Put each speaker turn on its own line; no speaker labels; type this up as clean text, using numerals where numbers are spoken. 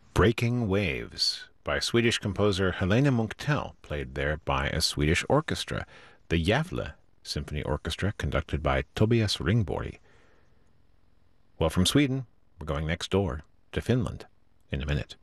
Breaking Waves by Swedish composer Helena Munktell, played there by a Swedish orchestra, the Gävle Symphony Orchestra, conducted by Tobias Ringborg. Well, from Sweden, we're going next door to Finland in a minute.